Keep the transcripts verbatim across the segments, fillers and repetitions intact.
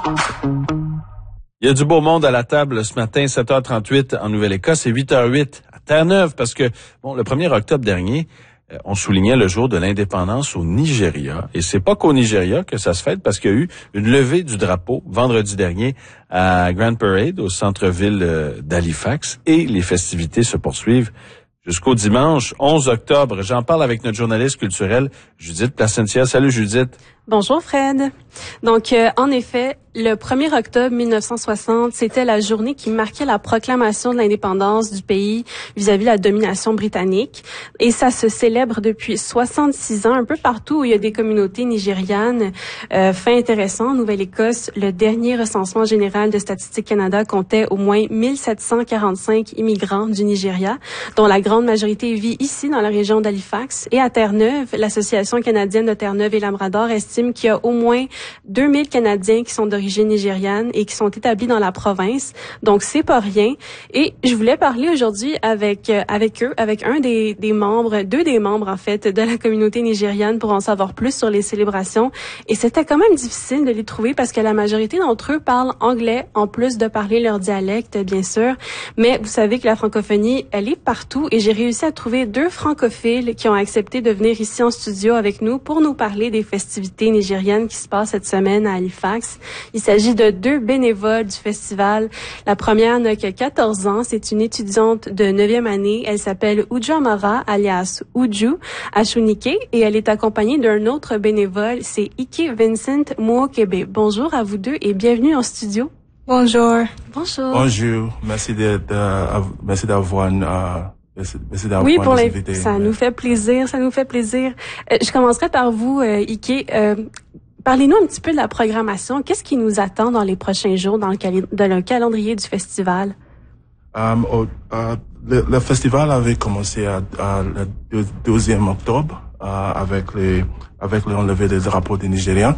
Il y a du beau monde à la table ce matin, sept heures trente-huit en Nouvelle-Écosse et huit heures huit à Terre-Neuve, parce que, bon, le premier octobre dernier, euh, on soulignait le jour de l'indépendance au Nigeria. Et c'est pas qu'au Nigeria que ça se fête, parce qu'il y a eu une levée du drapeau vendredi dernier à Grand Parade, au centre-ville euh, d'Halifax, et les festivités se poursuivent jusqu'au dimanche onze octobre. J'en parle avec notre journaliste culturelle, Judith Placentia. Salut Judith. Bonjour Fred. Donc, euh, en effet, le premier octobre mille neuf cent soixante, c'était la journée qui marquait la proclamation de l'indépendance du pays vis-à-vis de la domination britannique. Et ça se célèbre depuis soixante-six ans, un peu partout où il y a des communautés nigérianes. Euh, fait intéressant, en Nouvelle-Écosse, le dernier recensement général de Statistique Canada comptait au moins mille sept cent quarante-cinq immigrants du Nigeria, dont la grande majorité vit ici, dans la région d'Halifax. Et à Terre-Neuve, l'Association canadienne de Terre-Neuve et Labrador estime qu'il y a au moins deux mille Canadiens qui sont d'origine nigériane et qui sont établis dans la province. Donc, c'est pas rien. Et je voulais parler aujourd'hui avec euh, avec eux, avec un des, des membres, deux des membres, en fait, de la communauté nigériane pour en savoir plus sur les célébrations. Et c'était quand même difficile de les trouver parce que la majorité d'entre eux parlent anglais, en plus de parler leur dialecte, bien sûr. Mais vous savez que la francophonie, elle est partout et j'ai réussi à trouver deux francophiles qui ont accepté de venir ici en studio avec nous pour nous parler des festivités nigérianes qui se passent cette semaine à Halifax. Il s'agit de deux bénévoles du festival. La première n'a que quatorze ans. C'est une étudiante de neuvième année. Elle s'appelle Uju Amara, alias Uju Ashunike, et elle est accompagnée d'un autre bénévole. C'est Ike Vincent Muokebe. Bonjour à vous deux et bienvenue en studio. Bonjour. Bonjour. Bonjour. Merci de, de merci d'avoir euh, merci, merci d'avoir oui, pour les, ça ouais. nous fait plaisir, ça nous fait plaisir. Euh, je commencerai par vous, euh, Ike. Euh, Parlez-nous un petit peu de la programmation. Qu'est-ce qui nous attend dans les prochains jours dans le, cali- dans le calendrier du festival? Um, oh, uh, le, le festival avait commencé à, à le douzième octobre uh, avec les avec l'enlevée des drapeaux des Nigériens.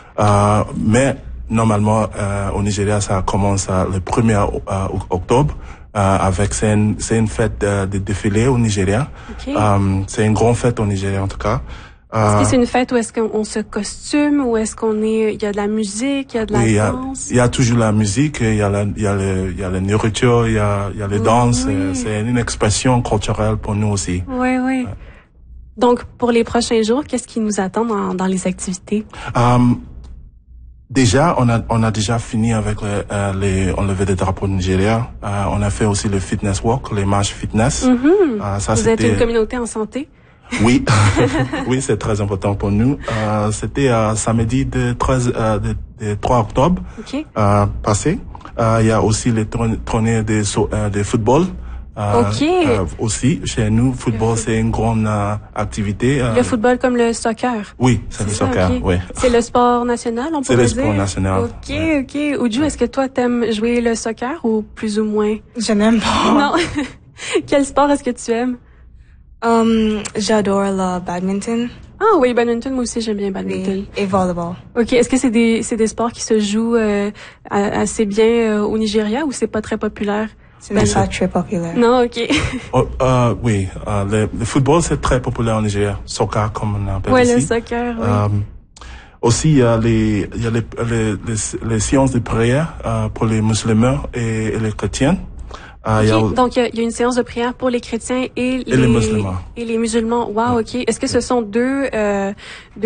Uh, mais normalement uh, au Nigeria ça commence uh, le premier uh, octobre. Uh, avec c'est une, c'est une fête de, de défilé au Nigeria. Okay. Um, c'est une grande fête au Nigeria en tout cas. Est-ce que c'est une fête où est-ce qu'on se costume, ou est-ce qu'on est, il y a de la musique, il y a de la oui, danse? Il y, y a toujours la musique, il y a la, il y a le, il y a la nourriture, il y a, il y a les danses. Oui. C'est une expression culturelle pour nous aussi. Oui, oui. Ouais. Donc, pour les prochains jours, qu'est-ce qui nous attend dans, dans les activités? Um, déjà, on a, on a déjà fini avec les, euh, les enlevés des drapeaux de Nigeria. Uh, on a fait aussi le fitness walk, les marches fitness. Mm-hmm. Uh, ça, Vous c'était... êtes une communauté en santé? Oui, oui, c'est très important pour nous. Euh, c'était euh, samedi de, treize, euh, de, de trois octobre okay. euh, passé. Euh, il y a aussi les tournées de, euh, de football. Euh, okay. euh, aussi, chez nous, football, c'est une grande euh, activité. Euh, le football comme le soccer? Oui, c'est, c'est le ça, soccer, okay. oui. C'est le sport national, on c'est pourrait dire? C'est le sport national. OK, ouais. OK. Uju, ouais. Est-ce que toi, t'aimes jouer le soccer ou plus ou moins? Je n'aime pas. Non. Quel sport est-ce que tu aimes? Um, j'adore le badminton. Ah oui, badminton, moi aussi j'aime bien badminton. Oui, et volleyball. OK, est-ce que c'est des c'est des sports qui se jouent euh, assez bien euh, au Nigeria ou c'est pas très populaire? Ce n'est pas très populaire. Non, OK. oh, euh, oui, euh, le, le football c'est très populaire au Nigeria. Soccer comme on appelle ouais, ici. Ouais, le soccer, oui. Um, aussi, il y a les il y a les les, les, les séances de prière euh, pour les musulmans et, et les chrétiens. Uh, okay. a... Donc, il y, y a une séance de prière pour les chrétiens et, et les, les musulmans. Et les musulmans. Wow, OK. Est-ce que ce sont deux, euh, deux